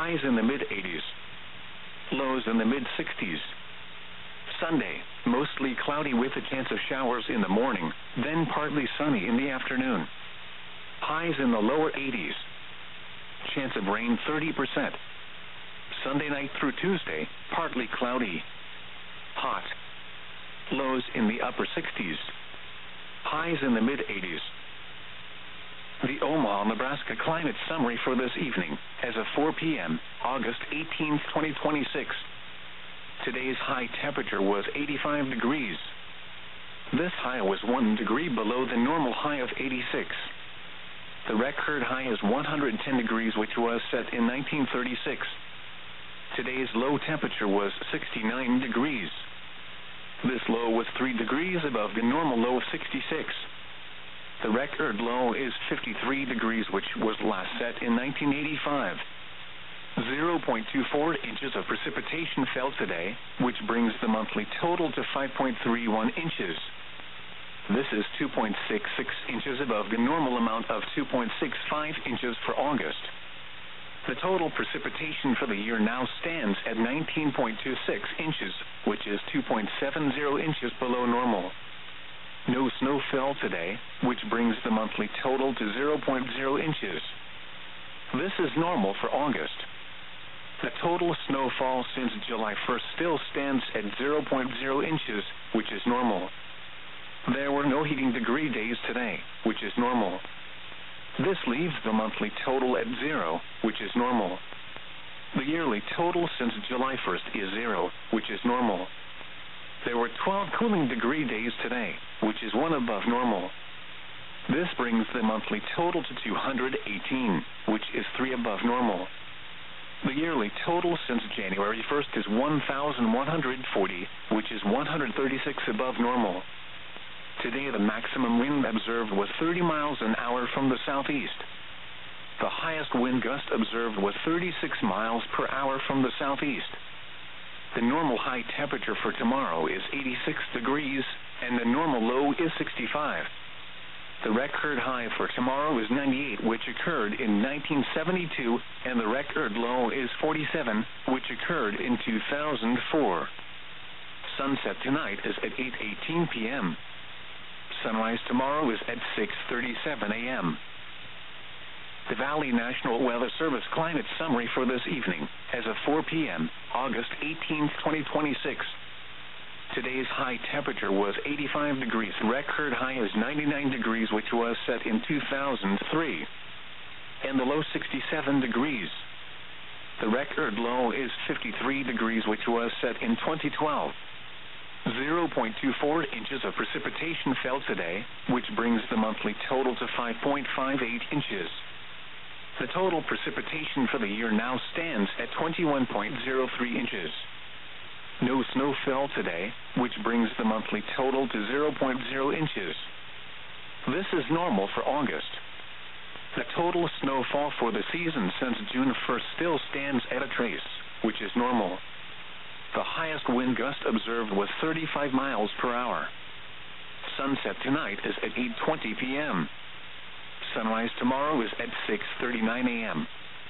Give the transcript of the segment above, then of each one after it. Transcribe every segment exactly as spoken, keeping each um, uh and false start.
highs in the mid eighties. Lows in the mid sixties. Sunday, mostly cloudy with a chance of showers in the morning, then partly sunny in the afternoon. Highs in the lower eighties. Chance of rain thirty percent. Sunday night through Tuesday, partly cloudy. Hot. Lows in the upper sixties. Highs in the mid eighties. The Omaha, Nebraska climate summary for this evening, as of four p.m., August eighteenth, twenty twenty-six. Today's high temperature was eighty-five degrees. This high was one degree below the normal high of eighty-six. The record high is one hundred ten degrees, which was set in nineteen thirty-six. Today's low temperature was sixty-nine degrees. This low was three degrees above the normal low of sixty-six. The record low is fifty-three degrees, which was last set in nineteen eighty-five. zero point two four inches of precipitation fell today, which brings the monthly total to five point three one inches. This is two point six six inches above the normal amount of two point six five inches for August. The total precipitation for the year now stands at nineteen point two six inches, which is two point seven zero inches below normal. No snow fell today, which brings the monthly total to zero point zero inches. This is normal for August. The total snowfall since July first still stands at zero point zero inches, which is normal. There were no heating degree days today, which is normal. This leaves the monthly total at zero, which is normal. The yearly total since July first is zero, which is normal. There were twelve cooling degree days today, which is one above normal. This brings the monthly total to two hundred eighteen, which is three above normal. The yearly total since January first is one thousand one hundred forty, which is one hundred thirty-six above normal. Today the maximum wind observed was thirty miles an hour from the southeast. The highest wind gust observed was thirty-six miles per hour from the southeast. The normal high temperature for tomorrow is eighty-six degrees, and the normal low is sixty-five. The record high for tomorrow is ninety-eight, which occurred in nineteen seventy-two, and the record low is forty-seven, which occurred in two thousand four. Sunset tonight is at eight eighteen p.m. Sunrise tomorrow is at six thirty-seven a.m. The Valley National Weather Service climate summary for this evening, as of four p.m., August eighteenth, twenty twenty-six. Today's high temperature was eighty-five degrees. Record high is ninety-nine degrees, which was set in two thousand three. And the low sixty-seven degrees. The record low is fifty-three degrees, which was set in twenty twelve. zero point two four inches of precipitation fell today, which brings the monthly total to five point five eight inches. The total precipitation for the year now stands at twenty-one point zero three inches. No snow fell today, which brings the monthly total to zero point zero inches. This is normal for August. The total snowfall for the season since June first still stands at a trace, which is normal. The highest wind gust observed was thirty-five miles per hour. Sunset tonight is at eight twenty p.m. Sunrise tomorrow is at six thirty-nine a.m.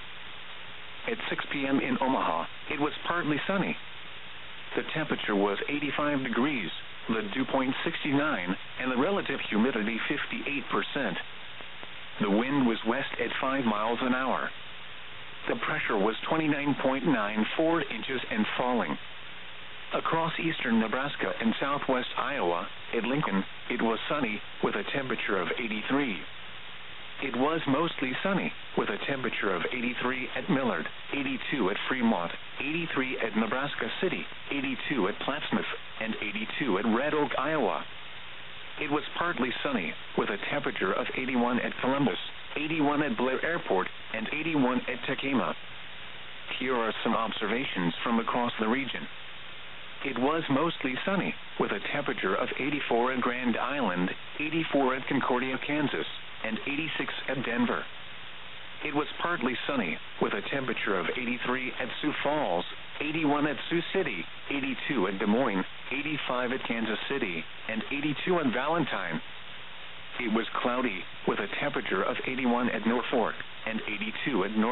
At six p.m. in Omaha, it was partly sunny. The temperature was eighty-five degrees, the dew point sixty-nine, and the relative humidity fifty-eight percent. The wind was west at five miles an hour. The pressure was twenty-nine point nine four inches and falling. Across eastern Nebraska and southwest Iowa, at Lincoln, it was sunny, with a temperature of eighty-three. It was mostly sunny, with a temperature of eighty-three at Millard, eighty-two at Fremont, eighty-three at Nebraska City, eighty-two at Plattsmouth, and eighty-two at Red Oak, Iowa. It was partly sunny, with a temperature of eighty-one at Columbus, eighty-one at Blair Airport, and eighty-one at Tacoma. Here are some observations from across the region. It was mostly sunny, with a temperature of eighty-four at Grand Island, eighty-four at Concordia, Kansas, and eighty-six at Denver. It was partly sunny, with a temperature of eighty-three at Sioux Falls, eighty-one at Sioux City, eighty-two at Des Moines, eighty-five at Kansas City, and eighty-two at Valentine. It was cloudy, with a temperature of eighty-one at Norfolk, and eighty-two at North.